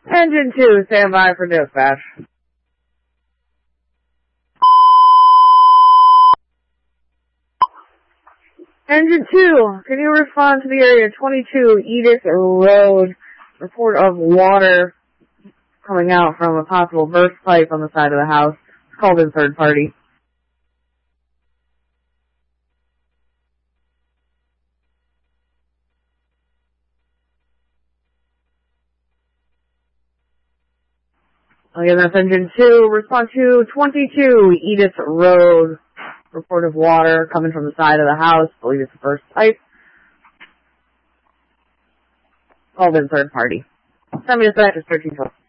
Engine 2, stand by for dispatch. Engine 2, can you respond to the area 22 Edith Road? Report of water coming out from a possible burst pipe on the side of the house. It's called in third party. Again, that's Engine 2. Respond to 22 Edith Road. Report of water coming from the side of the house. I believe it's the burst pipe. Called in third party. Send me dispatch 1312.